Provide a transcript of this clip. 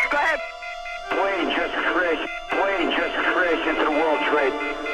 Go ahead. Plane just crashed into the World Trade.